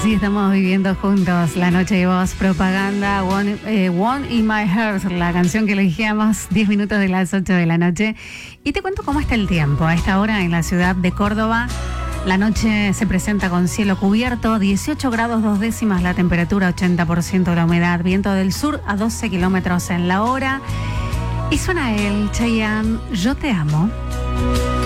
Así estamos viviendo juntos la noche de voz, propaganda, One in My Heart, la canción que elegíamos 10 minutos de las 8 de la noche. Y te cuento cómo está el tiempo. A esta hora en la ciudad de Córdoba, la noche se presenta con cielo cubierto, 18 grados 2 décimas la temperatura, 80% la humedad, viento del sur a 12 kilómetros en la hora. Y suena el Chayanne, Yo Te Amo.